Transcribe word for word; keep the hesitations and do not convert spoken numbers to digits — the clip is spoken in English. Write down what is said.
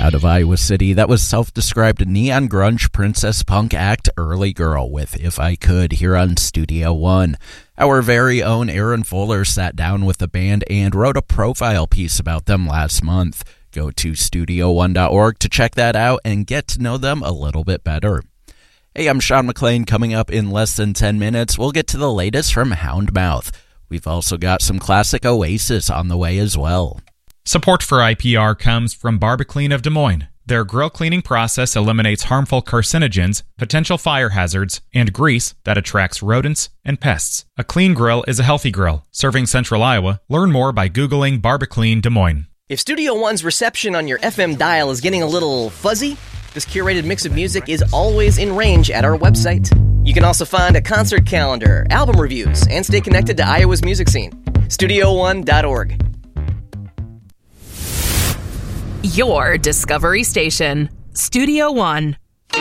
Out of Iowa City, that was self-described neon grunge princess punk act Early Girl with If I Could here on Studio One. Our very own Aaron Fuller sat down with the band and wrote a profile piece about them last month. Go to studio one dot org to check that out and get to know them a little bit better. Hey, I'm Sean McLean. Coming up in less than ten minutes, we'll get to the latest from Houndmouth. We've also got some classic Oasis on the way as well. Support for I P R comes from Barbaclean of Des Moines. Their grill cleaning process eliminates harmful carcinogens, potential fire hazards, and grease that attracts rodents and pests. A clean grill is a healthy grill. Serving Central Iowa. Learn more by Googling Barbaclean Des Moines. If Studio One's reception on your F M dial is getting a little fuzzy, this curated mix of music is always in range at our website. You can also find a concert calendar, album reviews, and stay connected to Iowa's music scene. studio one dot org. Your Discovery Station, Studio One.